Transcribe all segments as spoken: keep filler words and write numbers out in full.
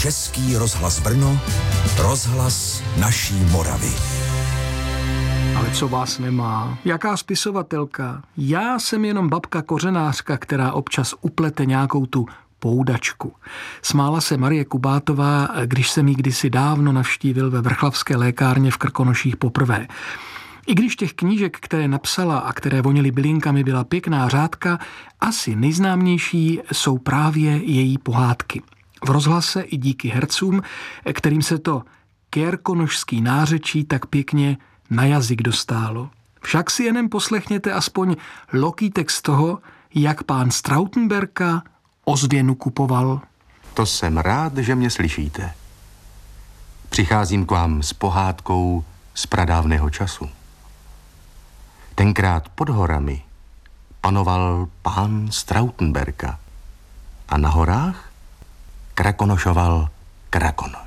Český rozhlas Brno, rozhlas naší Moravy. Ale co vás nemá? Jaká spisovatelka? Já jsem jenom babka kořenářka, která občas uplete nějakou tu poudačku. Smála se Marie Kubátová, když jsem ji kdysi dávno navštívil ve vrchlavské lékárně v Krkonoších poprvé. I když těch knížek, které napsala a které voněly bylinkami, byla pěkná řádka, asi nejznámější jsou právě její pohádky. V rozhlase i díky hercům, kterým se to kérkonošský nářečí tak pěkně na jazyk dostálo. Však si jenom poslechněte aspoň lokýtek z toho, jak pán Strautenberka ozvěnu kupoval. To jsem rád, že mě slyšíte. Přicházím k vám s pohádkou z pradávného času. Tenkrát pod horami panoval pán Strautenberka a na horách krakonošoval Krakonoš.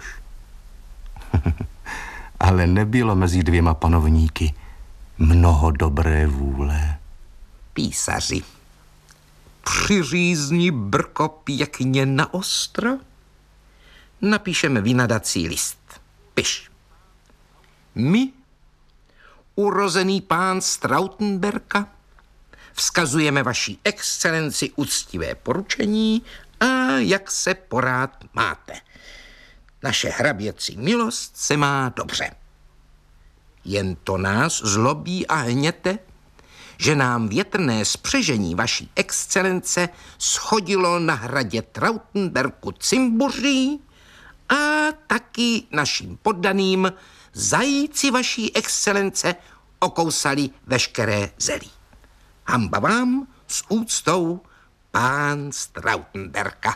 Ale nebylo mezi dvěma panovníky mnoho dobré vůle. Písaři, přiřízni brko pěkně na ostro, napíšeme vynadací list. Piš. My, urozený pán Strautenberka, vzkazujeme vaší excelenci úctivé poručení a jak se porád máte. Naše hraběcí milost se má dobře. Jen to nás zlobí a hněte, že nám větrné spřežení vaší excelence schodilo na hradě Trautenberku cimbuří a taky našim poddaným zajíci vaší excelence okousali veškeré zelí. Hamba vám s úctou pán Strautenberka.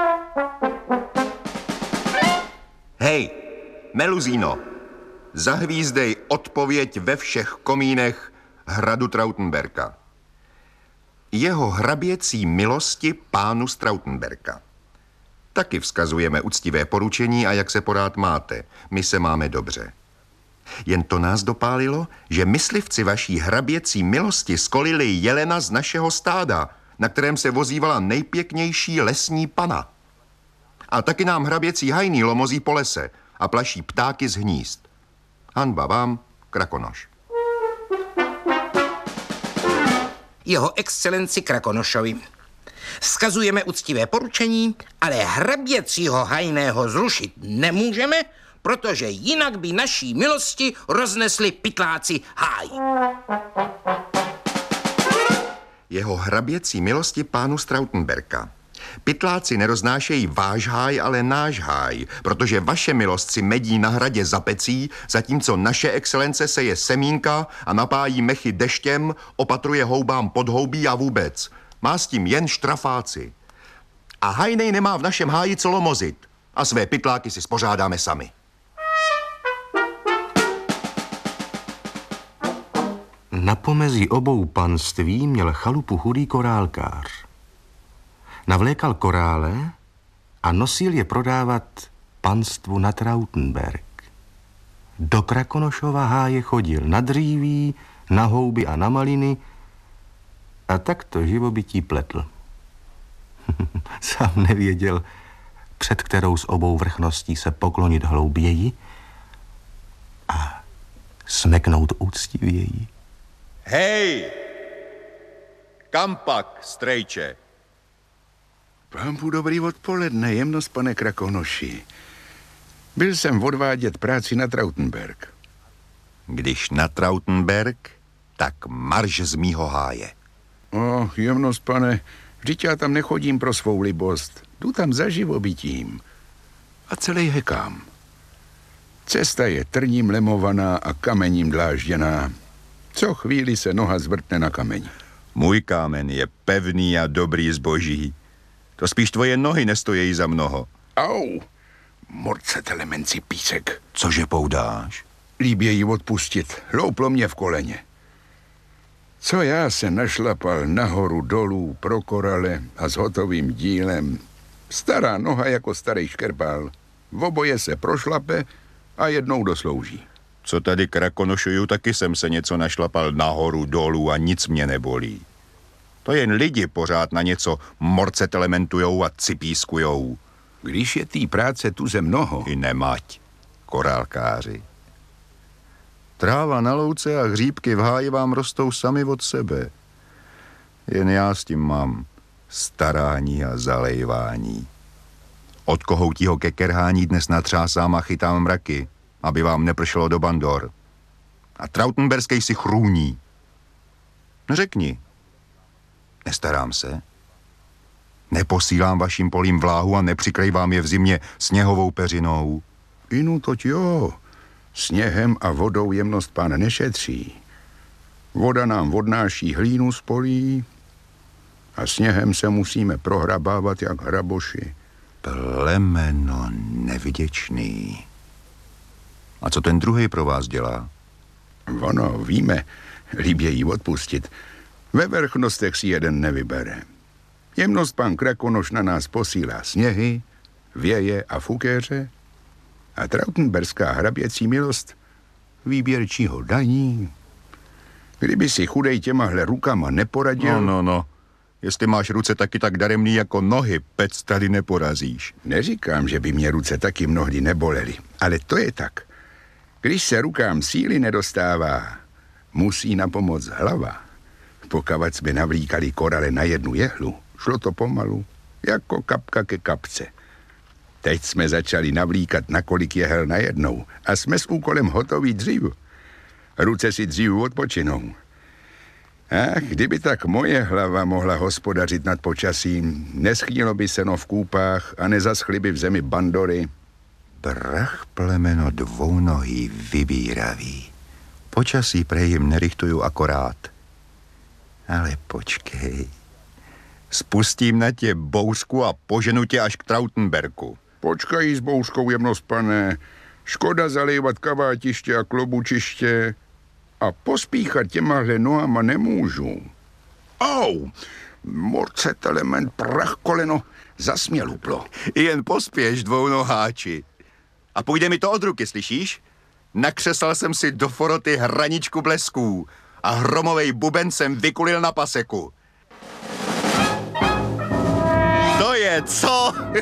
Hej, Meluzíno, zahvízdej odpověď ve všech komínech hradu Trautenberka. Jeho hraběcí milosti pánu Strautenberka. Taky vzkazujeme úctivé poručení a jak se porád máte. My se máme dobře. Jen to nás dopálilo, že myslivci vaší hraběcí milosti skolili jelena z našeho stáda, na kterém se vozívala nejpěknější lesní pana. A taky nám hraběcí hajný lomozí po lese a plaší ptáky z hnízd. Hanba vám, Krakonoš. Jeho excelenci Krakonošovi. Vzkazujeme úctivé poručení, ale hraběcího hajného zrušit nemůžeme, protože jinak by naší milosti roznesli pytláci háj. Jeho hraběcí milosti pánu Strautenberka. Pytláci neroznášejí váš háj, ale náš háj, protože vaše milost si medí na hradě za pecí, zatímco naše excelence seje semínka a napájí mechy deštěm, opatruje houbám podhoubí a vůbec. Má s tím jen štrafáci. A hajnej nemá v našem háji co lomozit a své pytláky si spořádáme sami. Na pomezí obou panství měl chalupu chudý korálkář. Navlékal korále a nosil je prodávat panstvu na Trautenberg. Do Krakonošova háje chodil na dříví, na houby a na maliny a tak to živobytí pletl. Sám nevěděl, před kterou z obou vrchností se poklonit hlouběji a smeknout úctivěji. Hej! Kam pak, strejče? Pámpu dobrý odpoledne, jemnost, pane Krakonoši. Byl jsem odvádět práci na Trautenberg. Když na Trautenberg, tak marš z mýho háje. O, jemnost, pane, vždyť já tam nechodím pro svou libost. Jdu tam za živobytím. A celý hekám. Cesta je trním lemovaná a kamením dlážděná. Co chvíli se noha zvrtne na kameň. Můj kámen je pevný a dobrý zboží. To spíš tvoje nohy nestojí za mnoho. Au, morce telemenci písek. Cože poudáš? Líbě jí odpustit, louplo mě v koleně. Co já se našlapal nahoru dolů pro korale a s hotovým dílem. Stará noha jako starý škerpál. V oboje se prošlape a jednou doslouží. Co tady krakonošuju, taky jsem se něco našlapal nahoru dolů a nic mě nebolí. To jen lidi pořád na něco morcetelementujou a cipískujou. Když je tý práce tuze mnoho. I nemať, korálkáři. Tráva na louce a hříbky v háji vám rostou sami od sebe. Jen já s tím mám starání a zalejvání. Od kohoutího ke kerhání dnes natřásám a chytám mraky, aby vám nepršelo do bandor. A trautenberskej si chrůní. Řekni, nestarám se? Neposílám vašim polím vláhu a nepřikrývám je v zimě sněhovou peřinou? Inu toť jo, sněhem a vodou jemnost pán nešetří. Voda nám odnáší hlínu z polí a sněhem se musíme prohrabávat jak hraboši. Plemeno nevyděčný. A co ten druhý pro vás dělá? Ono, víme, líbě jí odpustit. Ve vrchnostech si jeden nevybere. Jemnost pan Krakonoš na nás posílá sněhy, věje a fukéře a trautenberská hraběcí milost výběrčího daní. Kdyby si chudej těmahle rukama neporadil... No, no, no. Jestli máš ruce taky tak daremný jako nohy, pec tady neporazíš. Neříkám, že by mě ruce taky mnohdy nebolely, ale to je tak. Když se rukám síly nedostává, musí na pomoc hlava. Pokavať jsme navlíkali korale na jednu jehlu, šlo to pomalu, jako kapka ke kapce. Teď jsme začali navlíkat na kolik jehel najednou a jsme s úkolem hotoví dřív. Ruce si dřív odpočinou. A kdyby tak moje hlava mohla hospodařit nad počasím, neschýlo by seno v kůpách a nezaschly by v zemi bandory. Brach plemeno dvounohý vybíravý. Počasí prej jim nerichtuju akorát. Ale počkej. Spustím na tě bouřku a poženu tě až k Trautenberku. Počkají s bouřkou, jemnost pane. Škoda zalejvat kavátiště a klobučiště a pospíchat těmahle nohama nemůžu. Au! Morcet element, prach koleno, zasměluplo. Jen pospěš, dvounoháči. A půjde mi to od ruky, slyšíš? Nakřesal jsem si do foroty hraničku blesků a hromovej buben jsem vykulil na paseku. To je co?